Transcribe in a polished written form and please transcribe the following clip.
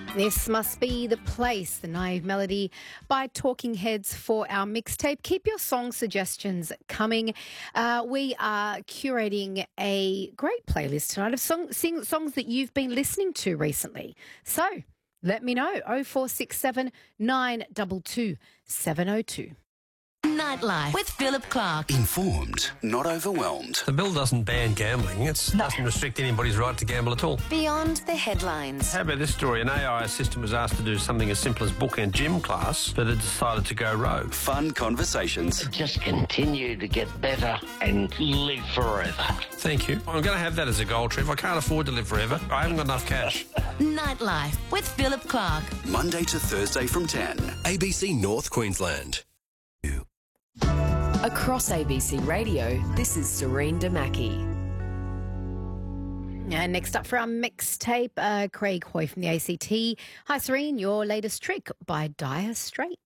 This must be the place, the Naive Melody by Talking Heads for our mixtape. Keep your song suggestions coming. We are curating a great playlist tonight of songs that you've been listening to recently. So let me know, 0467 922 702. Nightlife with Philip Clark. Informed, not overwhelmed. The bill doesn't ban gambling. It doesn't restrict anybody's right to gamble at all. Beyond the headlines. How about this story? An AI assistant was asked to do something as simple as book a gym class, but it decided to go rogue. Fun conversations. Just continue to get better and live forever. Thank you. I'm going to have that as a goal, Trev. I can't afford to live forever. I haven't got enough cash. Nightlife with Philip Clark. Monday to Thursday from 10. ABC North Queensland. Across ABC Radio, this is Serene Damaki. And next up for our mixtape, Craig Hoy from the ACT. Hi, Serene, your latest trick by Dire Straits.